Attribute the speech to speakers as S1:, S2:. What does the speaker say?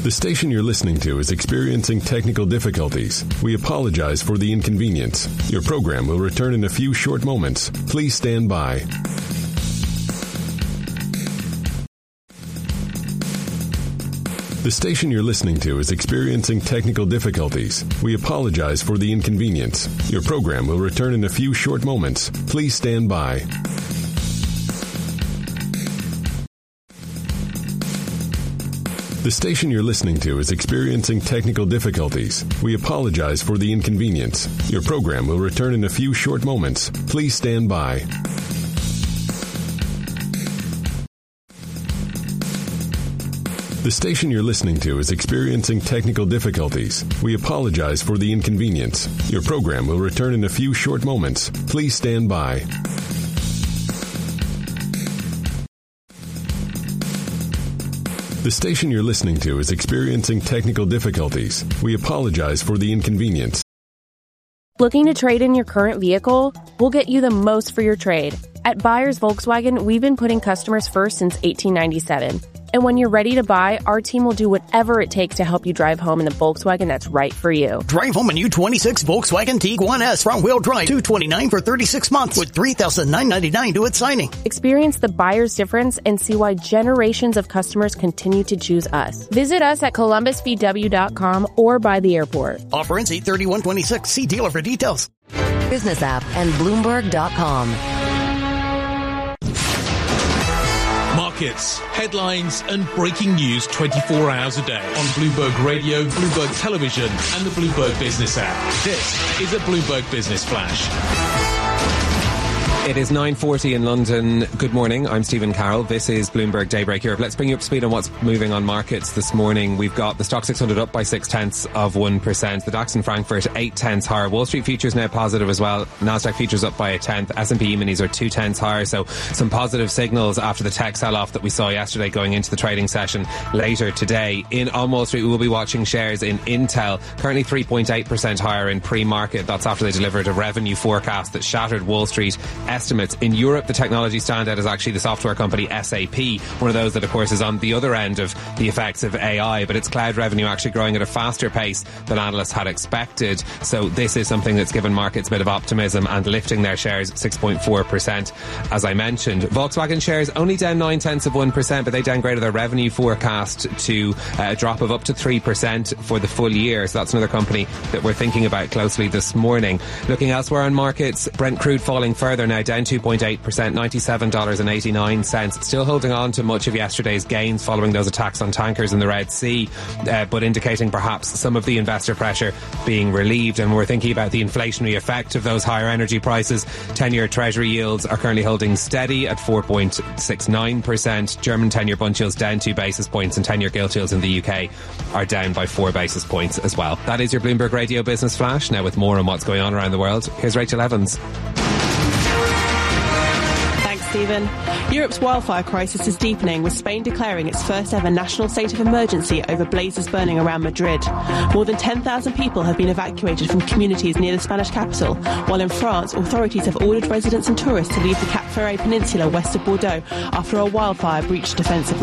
S1: The station you're listening to is experiencing technical difficulties. We apologize for the inconvenience. Your program will return in a few short moments. Please stand by. The station you're listening to is experiencing technical difficulties. We apologize for the inconvenience. Your program will return in a few short moments. Please stand by. The station you're listening to is experiencing technical difficulties. We apologize for the inconvenience. Your program will return in a few short moments. Please stand by. The station you're listening to is experiencing technical difficulties. We apologize for the inconvenience. Your program will return in a few short moments. Please stand by. The station you're listening to is experiencing technical difficulties. We apologize for the inconvenience.
S2: Looking to trade in your current vehicle? We'll get you the most for your trade. At Buyers Volkswagen, we've been putting customers first since 1897. And when you're ready to buy, our team will do whatever it takes to help you drive home in the Volkswagen that's right for you.
S3: Drive home a new 26 Volkswagen Tiguan S front-wheel drive, $229 for 36 months with $3,999 due at signing.
S2: Experience the buyer's difference and see why generations of customers continue to choose us. Visit us at columbusvw.com or by the airport.
S3: Offer ends 8/31/26. See dealer for details.
S4: Business app and Bloomberg.com.
S5: Markets, headlines and breaking news 24 hours a day on Bloomberg Radio, Bloomberg Television and the Bloomberg Business app. This is a Bloomberg Business Flash.
S6: It is 9:40 in London. Good morning. I'm Stephen Carroll. This is Bloomberg Daybreak Europe. Let's bring you up to speed on what's moving on markets this morning. We've got the Stock 600 up by 0.6%. The DAX in Frankfurt 0.8 higher. Wall Street futures now positive as well. Nasdaq futures up by 0.1. S&P E-minis are 0.2 higher. So some positive signals after the tech sell-off that we saw yesterday going into the trading session later today. On Wall Street, we will be watching shares in Intel, currently 3.8% higher in pre-market. That's after they delivered a revenue forecast that shattered Wall Street estimates. In Europe, the technology standout is actually the software company SAP, one of those that, of course, is on the other end of the effects of AI, but its cloud revenue actually growing at a faster pace than analysts had expected. So this is something that's given markets a bit of optimism and lifting their shares 6.4%, as I mentioned. Volkswagen shares only down 0.9%, but they downgraded their revenue forecast to a drop of up to 3% for the full year. So that's another company that we're thinking about closely this morning. Looking elsewhere on markets, Brent crude falling further now, down 2.8%, $97.89. Still holding on to much of yesterday's gains following those attacks on tankers in the Red Sea, but indicating perhaps some of the investor pressure being relieved. And we're thinking about the inflationary effect of those higher energy prices. 10-year Treasury yields are currently holding steady at 4.69%. German 10-year bund yields down 2 basis points, and 10-year gilt yields in the UK are down by 4 basis points as well. That is your Bloomberg Radio Business Flash. Now with more on what's going on around the world, here's Rachel Evans.
S7: Stephen. Europe's wildfire crisis is deepening, with Spain declaring its first ever national state of emergency over blazes burning around Madrid. More than 10,000 people have been evacuated from communities near the Spanish capital, while in France, authorities have ordered residents and tourists to leave the Cap Ferret Peninsula west of Bordeaux after a wildfire breached defensive